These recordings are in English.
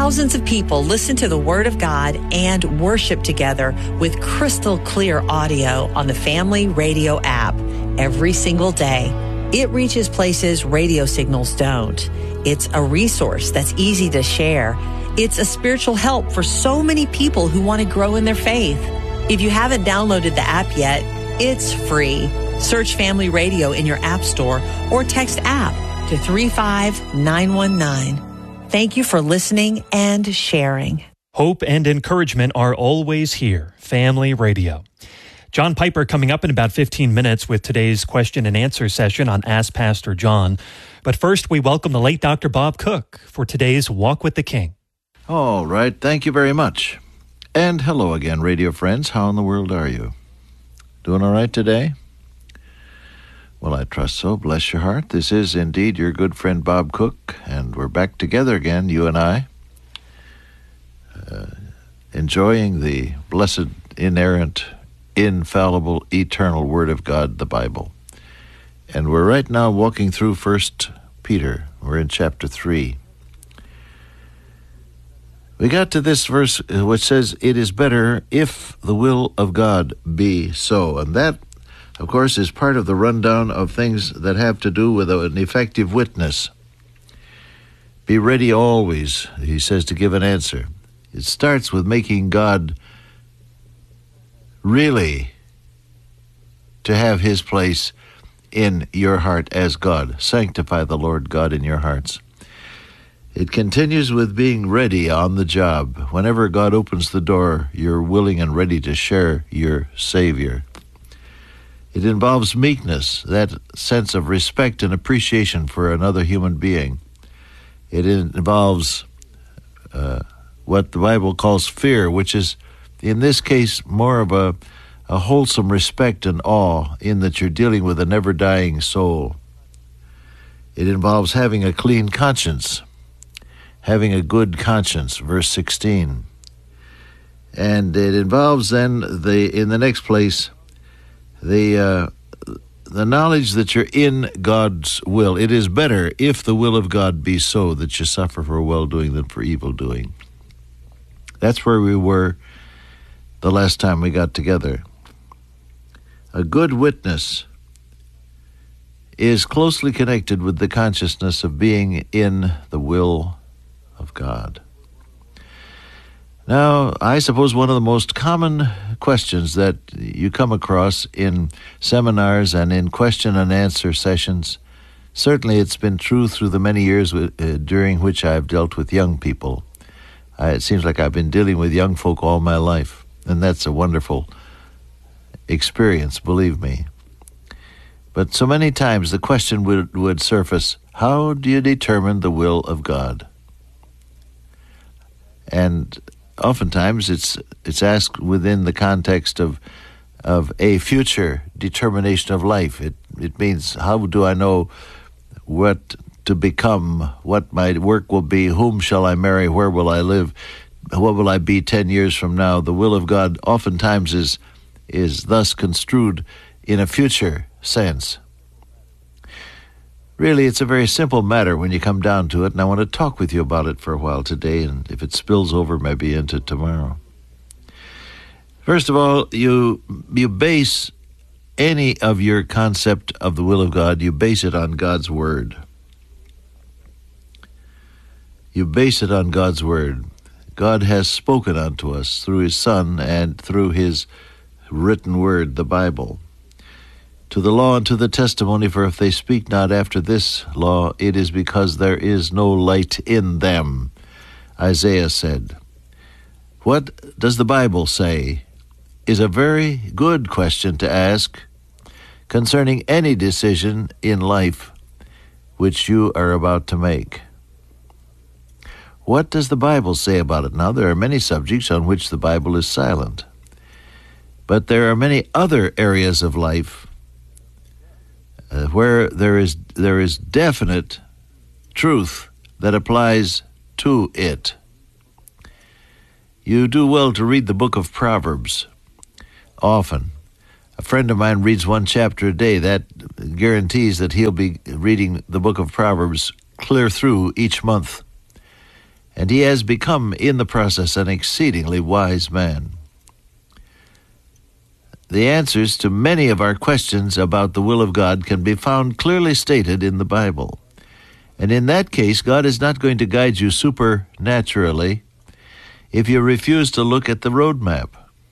Thousands of people listen to the Word of God and worship together with crystal clear audio on the Family Radio app every single day. It reaches places radio signals don't. It's a resource that's easy to share. It's a spiritual help for so many people who want to grow in their faith. If you haven't downloaded the app yet, it's free. Search Family Radio in your app store or text app to 35919. Thank you for listening and sharing. Hope and encouragement are always here. Family Radio. John Piper coming up in about 15 minutes with today's question and answer session on Ask Pastor John. But first, we welcome the late Dr. Bob Cook for today's Walk with the King. All right. Thank you very much. And hello again, radio friends. How in the world are you? Doing all right today? Well, I trust so. Bless your heart. This is indeed your good friend Bob Cook, and we're back together again, you and I, enjoying the blessed, inerrant, infallible, eternal Word of God, the Bible. And we're right now walking through 1 Peter. We're in chapter 3. We got to this verse which says, "It is better if the will of God be so." And that, of course, is part of the rundown of things that have to do with an effective witness. Be ready always, he says, to give an answer. It starts with making God really to have his place in your heart as God. Sanctify the Lord God in your hearts. It continues with being ready on the job. Whenever God opens the door, you're willing and ready to share your Savior. It involves meekness, that sense of respect and appreciation for another human being. It involves what the Bible calls fear, which is, in this case, more of a wholesome respect and awe in that you're dealing with a never-dying soul. It involves having a clean conscience, having a good conscience, verse 16. And it involves then, in the next place, the knowledge that you're in God's will. It is better if the will of God be so that you suffer for well-doing than for evil-doing. That's where we were the last time we got together. A good witness is closely connected with the consciousness of being in the will of God. Now, I suppose one of the most common questions that you come across in seminars and in question and answer sessions, certainly it's been true through the many years during which I've dealt with young people. It seems like I've been dealing with young folk all my life, and that's a wonderful experience, believe me. But so many times the question would surface, how do you determine the will of God? And oftentimes it's asked within the context of a future determination of life. It means, how do I know what to become, what my work will be, whom shall I marry, where will I live, what will I be 10 years from now? The will of God oftentimes is thus construed in a future sense. Really, it's a very simple matter when you come down to it, and I want to talk with you about it for a while today, and if it spills over, maybe into tomorrow. First of all, you base any of your concept of the will of God, you base it on God's Word. You base it on God's Word. God has spoken unto us through His Son and through His written Word, the Bible. To the law and to the testimony, for if they speak not after this law, it is because there is no light in them, Isaiah said. What does the Bible say is a very good question to ask concerning any decision in life which you are about to make. What does the Bible say about it? Now, there are many subjects on which the Bible is silent, but there are many other areas of life where there is definite truth that applies to it. You do well to read the book of Proverbs often. A friend of mine reads one chapter a day. That guarantees that he'll be reading the book of Proverbs clear through each month. and he has become in the process an exceedingly wise man. The answers to many of our questions about the will of God can be found clearly stated in the Bible. And in that case, God is not going to guide you supernaturally if you refuse to look at the roadmap.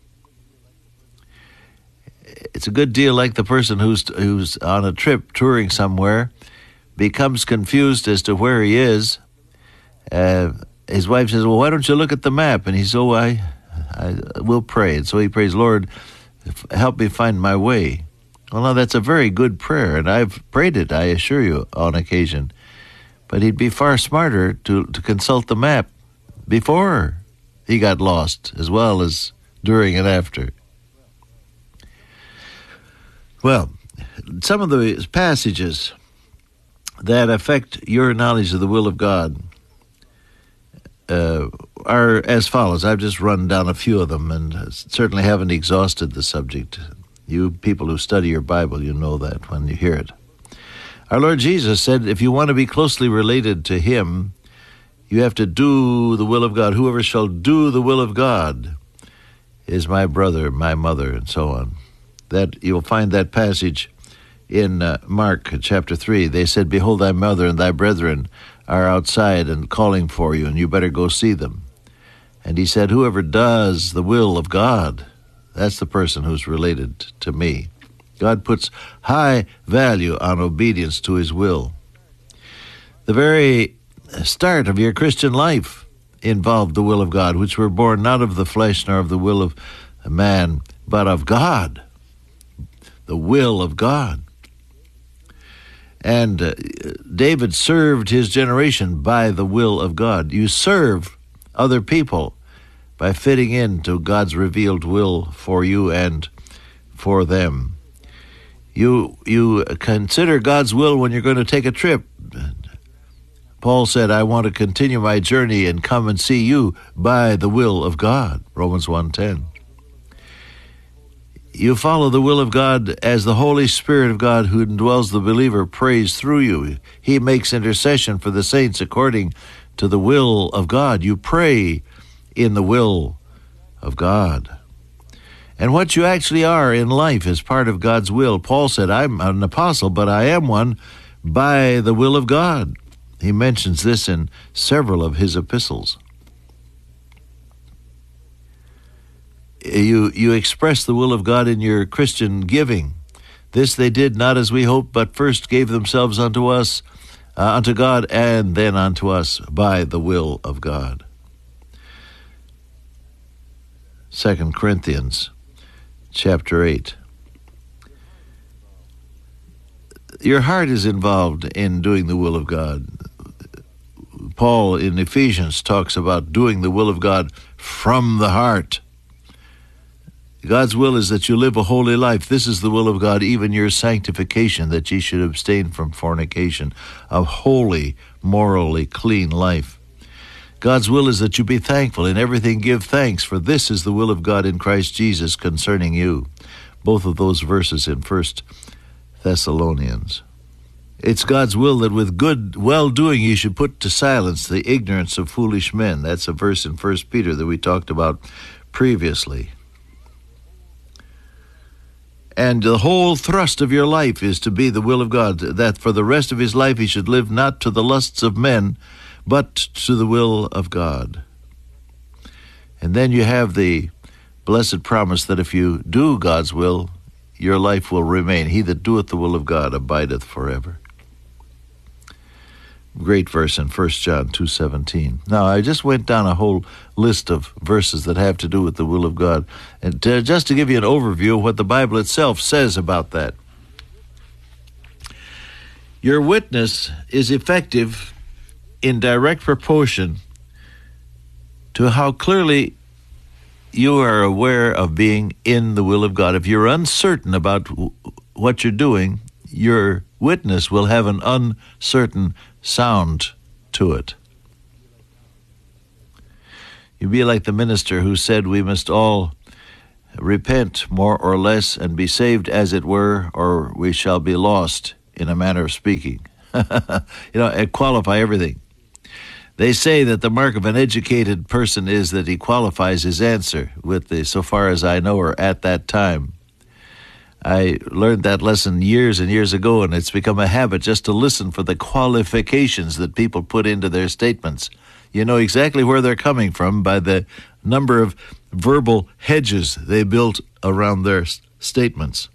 It's a good deal like the person who's on a trip touring somewhere, becomes confused as to where he is. His wife says, well, why don't you look at the map? And he says, oh, I will pray. And so he prays, Lord, help me find my way. Well, now that's a very good prayer, and I've prayed it, I assure you, on occasion. But he'd be far smarter to consult the map before he got lost, as well as during and after. Well, some of the passages that affect your knowledge of the will of God are as follows. I've just run down a few of them and certainly haven't exhausted the subject. You people who study your Bible, you know that when you hear it. Our Lord Jesus said, if you want to be closely related to him, you have to do the will of God. Whoever shall do the will of God is my brother, my mother, and so on. That you'll find that passage in Mark chapter 3. They said, behold, thy mother and thy brethren are outside and calling for you, and you better go see them. And he said, whoever does the will of God, that's the person who's related to me. God puts high value on obedience to his will. The very start of your Christian life involved the will of God, which were born not of the flesh nor of the will of man, but of God. The will of God. And David served his generation by the will of God. You serve other people by fitting into God's revealed will for you and for them. You consider God's will when you're going to take a trip. Paul said, I want to continue my journey and come and see you by the will of God. Romans 1:10. You follow the will of God as the Holy Spirit of God who indwells the believer prays through you. He makes intercession for the saints according to the will of God. You pray in the will of God. And what you actually are in life is part of God's will. Paul said, I'm an apostle, but I am one by the will of God. He mentions this in several of his epistles. You express the will of God in your Christian giving. This they did not as we hoped, but first gave themselves unto us, unto God, and then unto us by the will of God. 2 Corinthians chapter 8. Your heart is involved in doing the will of God. Paul in Ephesians talks about doing the will of God from the heart. God's will is that you live a holy life. This is the will of God, even your sanctification, that ye should abstain from fornication, a holy, morally clean life. God's will is that you be thankful. In everything give thanks, for this is the will of God in Christ Jesus concerning you. Both of those verses in 1 Thessalonians. It's God's will that with good well-doing you should put to silence the ignorance of foolish men. That's a verse in 1 Peter that we talked about previously. And the whole thrust of your life is to be the will of God, that for the rest of his life he should live not to the lusts of men, but to the will of God. And then you have the blessed promise that if you do God's will, your life will remain. He that doeth the will of God abideth forever. Great verse in 1 John 2:17. Now, I just went down a whole list of verses that have to do with the will of God. And just to give you an overview of what the Bible itself says about that. Your witness is effective in direct proportion to how clearly you are aware of being in the will of God. If you're uncertain about what you're doing, your witness will have an uncertain sound to it. You'd be like the minister who said we must all repent more or less and be saved as it were, or we shall be lost, in a manner of speaking. And qualify everything. They say that the mark of an educated person is that he qualifies his answer with the "so far as I know" or "at that time." I learned that lesson years and years ago, and it's become a habit just to listen for the qualifications that people put into their statements. You know exactly where they're coming from by the number of verbal hedges they built around their statements.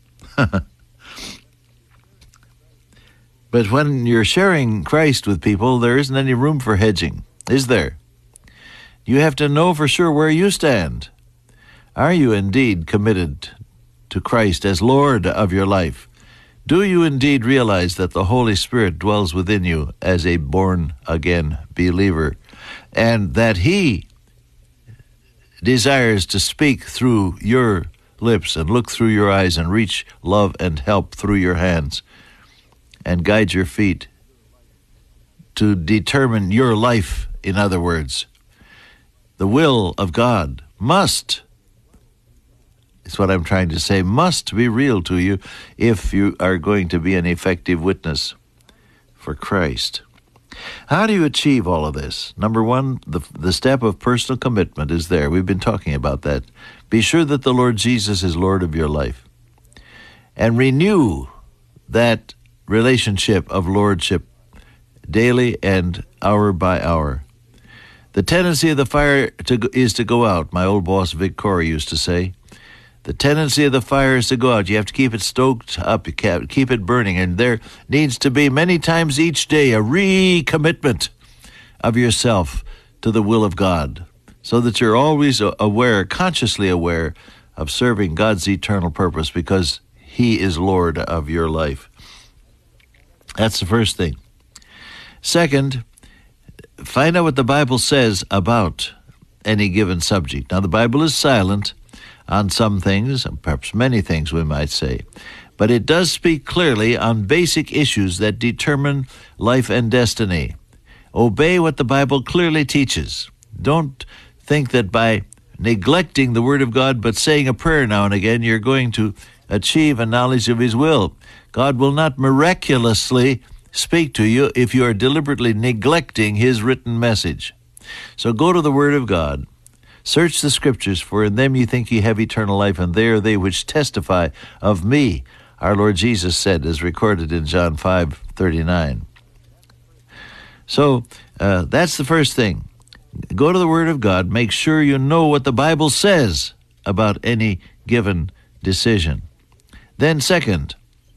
But when you're sharing Christ with people, there isn't any room for hedging, is there? You have to know for sure where you stand. Are you indeed committed to Christ as Lord of your life? Do you indeed realize that the Holy Spirit dwells within you as a born-again believer, and that He desires to speak through your lips and look through your eyes and reach love and help through your hands and guide your feet to determine your life? In other words, the will of God must, it's what I'm trying to say, must be real to you if you are going to be an effective witness for Christ. How do you achieve all of this? Number one, the step of personal commitment is there. We've been talking about that. Be sure that the Lord Jesus is Lord of your life. And renew that relationship of lordship daily and hour by hour. The tendency of the fire is to go out. My old boss, Vic Corey, used to say, the tendency of the fire is to go out. You have to keep it stoked up, you keep it burning. And there needs to be many times each day a recommitment of yourself to the will of God, so that you're always aware, consciously aware of serving God's eternal purpose because He is Lord of your life. That's the first thing. Second, find out what the Bible says about any given subject. Now, the Bible is silent on some things, perhaps many things we might say, but it does speak clearly on basic issues that determine life and destiny. Obey what the Bible clearly teaches. Don't think that by neglecting the Word of God but saying a prayer now and again, you're going to achieve a knowledge of His will. God will not miraculously speak to you if you are deliberately neglecting His written message. So go to the Word of God. Search the Scriptures, for in them you think ye have eternal life, and they are they which testify of me, our Lord Jesus said, as recorded in John 5:39. So that's the first thing. Go to the Word of God. Make sure you know what the Bible says about any given decision. Then second,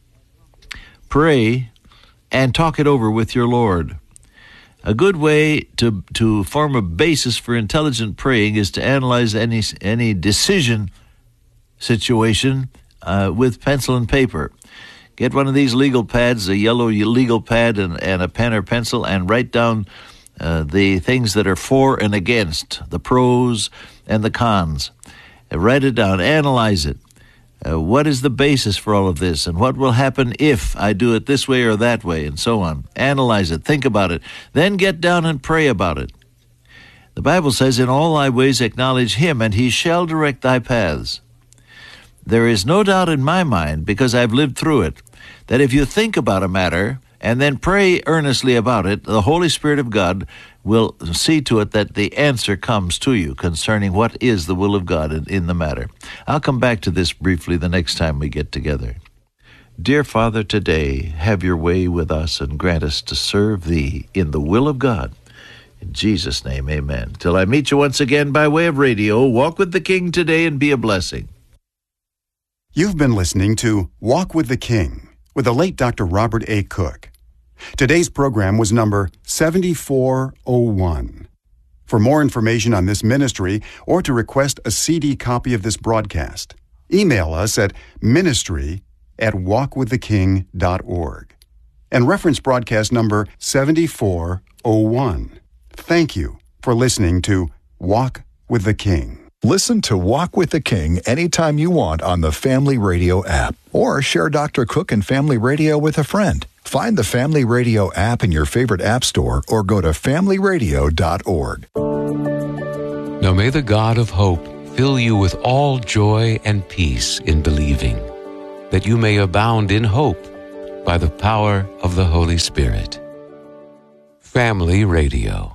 pray and talk it over with your Lord. A good way to form a basis for intelligent praying is to analyze any decision situation with pencil and paper. Get one of these legal pads, a yellow legal pad and a pen or pencil, and write down the things that are for and against, the pros and the cons. Write it down, analyze it. What is the basis for all of this, and what will happen if I do it this way or that way, and so on. Analyze it, think about it, then get down and pray about it. The Bible says, in all thy ways acknowledge Him, and He shall direct thy paths. There is no doubt in my mind, because I've lived through it, that if you think about a matter and then pray earnestly about it, the Holy Spirit of God will see to it that the answer comes to you concerning what is the will of God in the matter. I'll come back to this briefly the next time we get together. Dear Father, today have your way with us and grant us to serve Thee in the will of God. In Jesus' name, amen. Till I meet you once again by way of radio, walk with the King today and be a blessing. You've been listening to Walk with the King with the late Dr. Robert A. Cook. Today's program was number 7401. For more information on this ministry or to request a CD copy of this broadcast, email us at ministry@walkwiththeking.org and reference broadcast number 7401. Thank you for listening to Walk with the King. Listen to Walk with the King anytime you want on the Family Radio app, or share Dr. Cook and Family Radio with a friend. Find the Family Radio app in your favorite app store or go to familyradio.org. Now may the God of hope fill you with all joy and peace in believing, that you may abound in hope by the power of the Holy Spirit. Family Radio.